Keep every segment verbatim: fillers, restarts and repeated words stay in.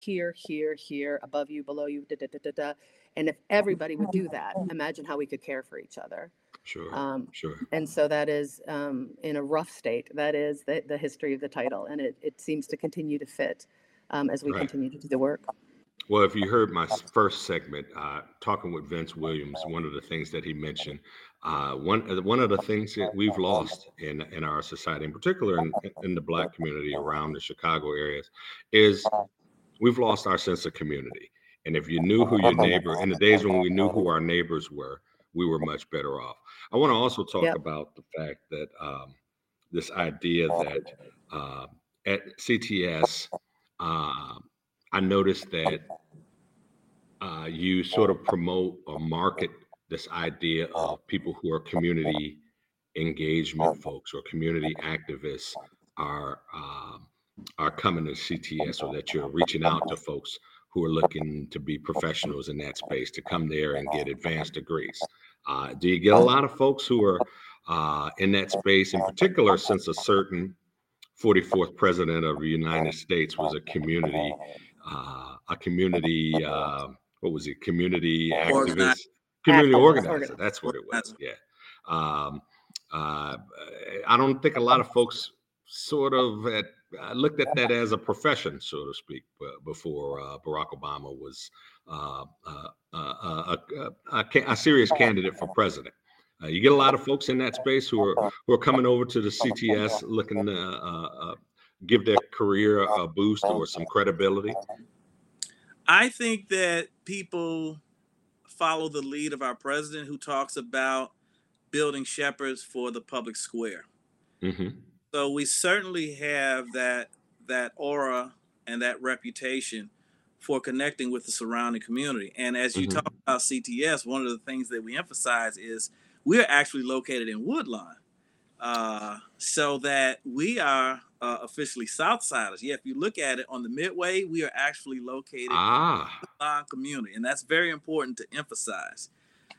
here, here, here, above you, below you, da, da, da, da, da. And if everybody would do that, imagine how we could care for each other. Sure, Um, sure. and so that is, um, in a rough state, that is the, the history of the title. And it, it seems to continue to fit um, as we Right. continue to do the work. Well, if you heard my s- first segment, uh, talking with Vince Williams, one of the things that he mentioned, uh, one uh, one of the things that we've lost in in our society, in particular in, in the Black community around the Chicago areas, is we've lost our sense of community. And if you knew who your neighbor, in the days when we knew who our neighbors were, we were much better off. I want to also talk Yep. about the fact that um, this idea that uh, at C T S, uh, I noticed that uh, you sort of promote or market this idea of people who are community engagement folks or community activists are um, are coming to C T S, or that you're reaching out to folks who are looking to be professionals in that space to come there and get advanced degrees. Uh, do you get a lot of folks who are uh, in that space, in particular, since a certain forty-fourth president of the United States was a community, uh, a community, uh, what was it? Community Organize. activist, community Activist, organizer. organizer. That's what it was. Organizer. Yeah. Um, uh, I don't think a lot of folks sort of had, uh, looked at that as a profession, so to speak, b- before uh, Barack Obama was uh, uh, uh, a, a, a, ca- a serious candidate for president. Uh, you get a lot of folks in that space who are who are coming over to the C T S looking to uh, uh, give their career a boost or some credibility. I think that people follow the lead of our president, who talks about building shepherds for the public square. hmm So we certainly have that that aura and that reputation for connecting with the surrounding community. And as you hmm talk about C T S, one of the things that we emphasize is we're actually located in Woodlawn, uh, so that we are uh, officially Southsiders. Yeah, if you look at it on the Midway, we are actually located in Ah, the Woodlawn community, and that's very important to emphasize.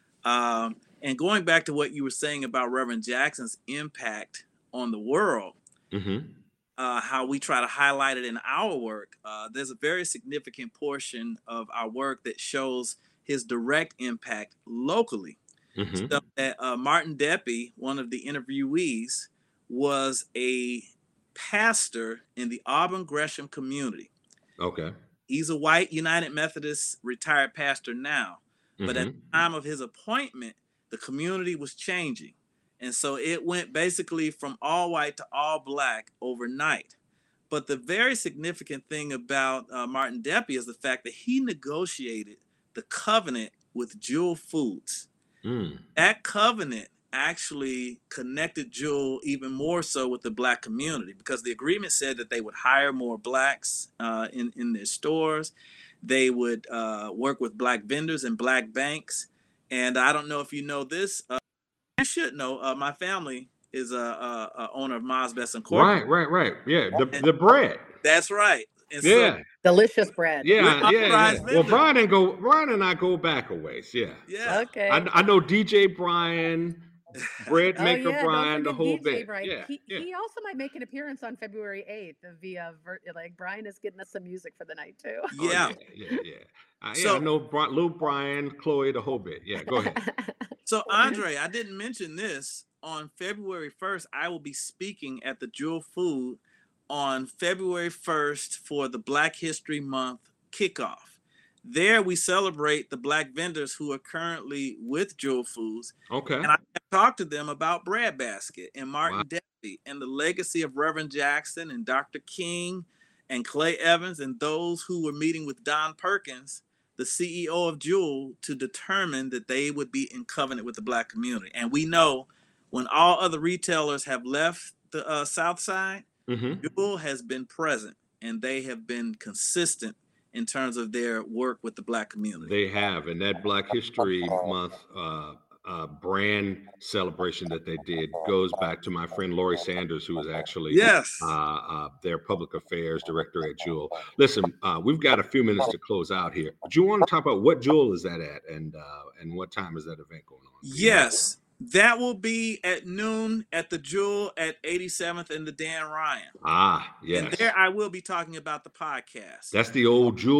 Um, and going back to what you were saying about Reverend Jackson's impact on the world, hmm uh, how we try to highlight it in our work, uh, there's a very significant portion of our work that shows his direct impact locally. hmm So that uh, Martin Deppy, one of the interviewees, was a pastor in the Auburn Gresham community. Okay. He's a white United Methodist retired pastor now, but at hmm the time of his appointment, the community was changing. And so it went basically from all white to all black overnight. But the very significant thing about uh, Martin Deppy is the fact that he negotiated the covenant with Jewel Foods. Mm. That covenant actually connected Jewel even more so with the black community, because the agreement said that they would hire more blacks uh, in, in their stores. They would uh, work with black vendors and black banks. And I don't know if you know this, uh, you should know, uh, my family is a, a, a owner of Ma's Best Incorporated. Right, right, right. Yeah, the the bread. That's right. And so Yeah, Delicious bread. we're yeah, yeah, yeah. authorized Well, vendors. Brian and go. Brian and I go back a ways. Yeah. Yeah. Okay. I, I know D J Brian, bread Oh maker yeah, Brian, the don't whole forget D J bit. Brian. Yeah, He yeah. he also might make an appearance on February eighth via vir- like Brian is getting us some music for the night too. Oh, Yeah. yeah, yeah, yeah. Uh, yeah, I So know Bri- Lou Brian, Chloe, the whole bit. Yeah, go ahead. So, Andre, I didn't mention this. On February first, I will be speaking at the Jewel Food on February first for the Black History Month kickoff. There, we celebrate the black vendors who are currently with Jewel Foods. Okay. And I talked to them about Bread Basket and Wow. Martin Deppy and the legacy of Reverend Jackson and Doctor King and Clay Evans and those who were meeting with Don Perkins, the C E O of Jewel, to determine that they would be in covenant with the black community. And we know when all other retailers have left the uh, South Side, hmm Jewel has been present, and they have been consistent in terms of their work with the black community. They have, and that Black History Month uh, uh, brand celebration that they did goes back to my friend Lori Sanders, who is actually Yes. uh, uh, their public affairs director at Jewel. Listen, uh, we've got a few minutes to close out here. Do you want to talk about what Jewel is that at, and uh, and what time is that event going on? Yes. That will be at noon at the Jewel at eighty-seventh and the Dan Ryan. Ah, And yes. there I will be talking about the podcast. That's the old Jewel